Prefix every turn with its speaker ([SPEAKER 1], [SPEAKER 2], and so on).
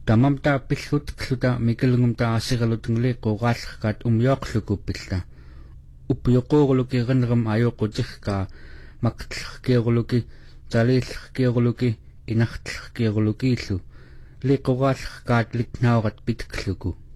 [SPEAKER 1] Tamam ta pillut kluta mikelungum ta asigalutungli qoqallqat umyoqlukupilla. Upyoqoruluki renram ayoqutihka maktlqkioruluki talillqkioruluki inartlqkiorulukiillu liqorallqaat litnaurat pitkluku.